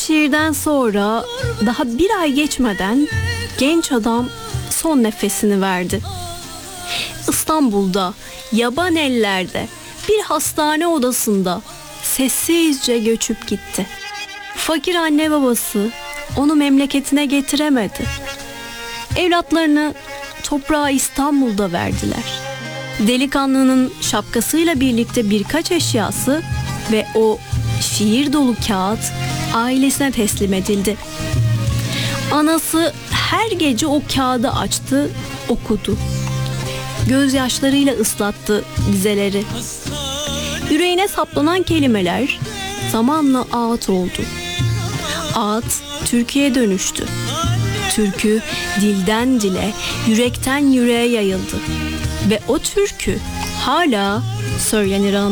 şiirden sonra daha bir ay geçmeden genç adam son nefesini verdi. İstanbul'da, yaban ellerde, bir hastane odasında sessizce göçüp gitti. Fakir anne babası onu memleketine getiremedi. Evlatlarını toprağa İstanbul'da verdiler. Delikanlının şapkasıyla birlikte birkaç eşyası ve o şiir dolu kağıt ailesine teslim edildi. Anası her gece o kağıdı açtı, okudu. Gözyaşlarıyla ıslattı dizeleri. Yüreğine saplanan kelimeler zamanla ağıt oldu. Ağıt türküye dönüştü. Türkü dilden dile, yürekten yüreğe yayıldı. Ve o türkü hala söylenir.